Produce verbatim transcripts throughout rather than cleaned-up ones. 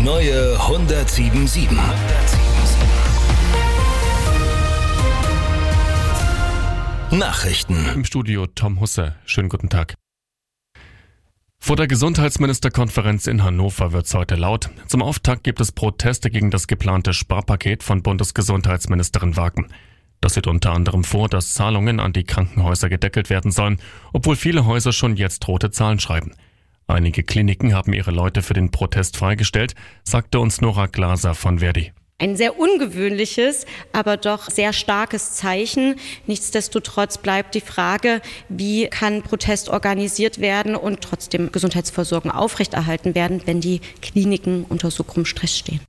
neue hundertsieben Komma sieben. Nachrichten. Im Studio Tom Husse. Schönen guten Tag. Vor der Gesundheitsministerkonferenz in Hannover wird's heute laut. Zum Auftakt gibt es Proteste gegen das geplante Sparpaket von Bundesgesundheitsministerin Wagen. Das sieht unter anderem vor, dass Zahlungen an die Krankenhäuser gedeckelt werden sollen, obwohl viele Häuser schon jetzt rote Zahlen schreiben. Einige Kliniken haben ihre Leute für den Protest freigestellt, sagte uns Nora Glaser von Verdi. Ein sehr ungewöhnliches, aber doch sehr starkes Zeichen. Nichtsdestotrotz bleibt die Frage, wie kann Protest organisiert werden und trotzdem Gesundheitsversorgung aufrechterhalten werden, wenn die Kliniken unter so großem Stress stehen.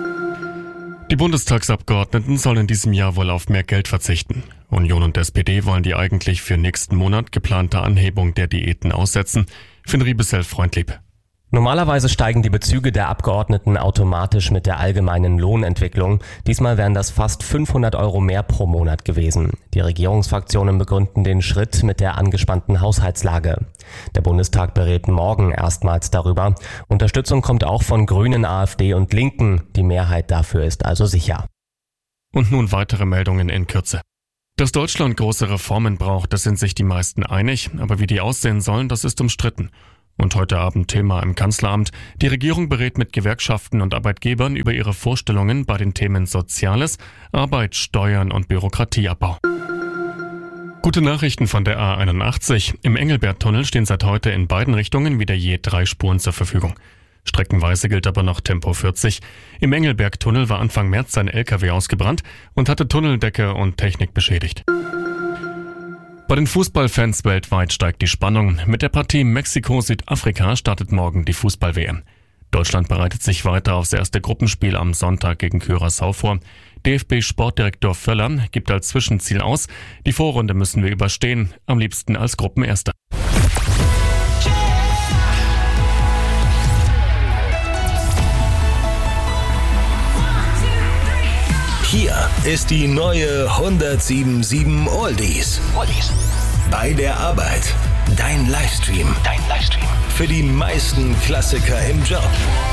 Die Bundestagsabgeordneten sollen in diesem Jahr wohl auf mehr Geld verzichten. Union und S P D wollen die eigentlich für nächsten Monat geplante Anhebung der Diäten aussetzen. Finn Riebesell-Freundlieb. Normalerweise steigen die Bezüge der Abgeordneten automatisch mit der allgemeinen Lohnentwicklung. Diesmal wären das fast fünfhundert Euro mehr pro Monat gewesen. Die Regierungsfraktionen begründen den Schritt mit der angespannten Haushaltslage. Der Bundestag berät morgen erstmals darüber. Unterstützung kommt auch von Grünen, AfD und Linken. Die Mehrheit dafür ist also sicher. Und nun weitere Meldungen in Kürze. Dass Deutschland große Reformen braucht, das sind sich die meisten einig. Aber wie die aussehen sollen, das ist umstritten. Und heute Abend Thema im Kanzleramt. Die Regierung berät mit Gewerkschaften und Arbeitgebern über ihre Vorstellungen bei den Themen Soziales, Arbeit, Steuern und Bürokratieabbau. Gute Nachrichten von der A einundachtzig. Im Engelberttunnel stehen seit heute in beiden Richtungen wieder je drei Spuren zur Verfügung. Streckenweise gilt aber noch Tempo vierzig. Im Engelbergtunnel war Anfang März ein L K W ausgebrannt und hatte Tunneldecke und Technik beschädigt. Bei den Fußballfans weltweit steigt die Spannung. Mit der Partie Mexiko-Südafrika startet morgen die Fußball-W M. Deutschland bereitet sich weiter aufs erste Gruppenspiel am Sonntag gegen Curaçao vor. D F B-Sportdirektor Völler gibt als Zwischenziel aus: Die Vorrunde müssen wir überstehen, am liebsten als Gruppenerster. Hier ist die neue hundertsieben Komma sieben Oldies. Oldies. Bei der Arbeit. Dein Livestream. Dein Livestream. Für die meisten Klassiker im Job.